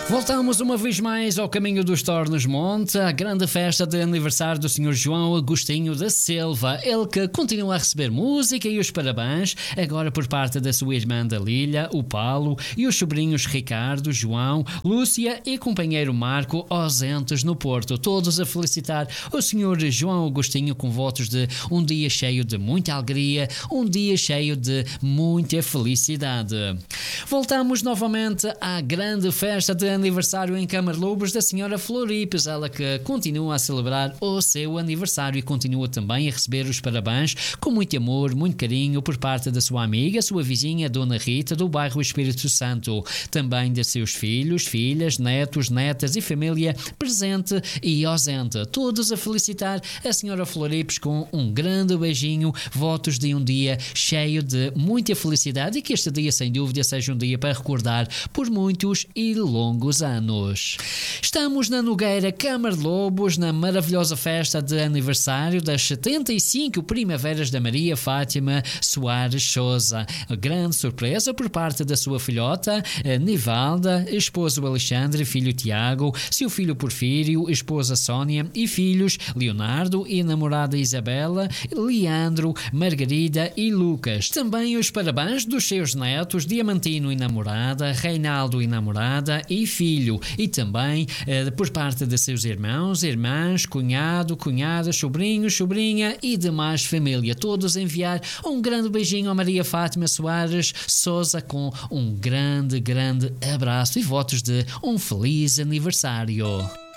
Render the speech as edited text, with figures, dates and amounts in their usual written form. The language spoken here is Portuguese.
Voltamos uma vez mais ao caminho dos Tornos Monte, a grande festa de aniversário do Sr. João Agostinho da Silva, ele que continua a receber música e os parabéns, agora por parte da sua irmã Dalília, o Paulo, e os sobrinhos Ricardo, João, Lúcia e companheiro Marco, ausentes no Porto, todos a felicitar o Sr. João Agostinho com votos de um dia cheio de muita alegria, um dia cheio de muita felicidade. Voltamos novamente à grande festa de aniversário em Camarlobos da Senhora Floripes, ela que continua a celebrar o seu aniversário e continua também a receber os parabéns com muito amor, muito carinho por parte da sua amiga, sua vizinha Dona Rita, do bairro Espírito Santo, também de seus filhos, filhas, netos, netas e família presente e ausente, todos a felicitar a Senhora Floripes com um grande beijinho, votos de um dia cheio de muita felicidade e que este dia sem dúvida seja um dia para recordar por muitos e longos anos. Estamos na Nogueira Camarlobos, na maravilhosa festa de aniversário das 75 Primaveras da Maria Fátima Soares Souza. Grande surpresa por parte da sua filhota Nivalda, esposo Alexandre, filho Tiago, seu filho Porfírio, esposa Sónia e filhos Leonardo e namorada Isabela, Leandro, Margarida e Lucas. Também os parabéns dos seus netos Diamantino e namorada, Reinaldo e namorada e filho, e também por parte de seus irmãos, irmãs, cunhado, cunhadas, sobrinhos, sobrinha e demais família, todos enviar um grande beijinho a Maria Fátima Soares Souza com um grande abraço e votos de um feliz aniversário.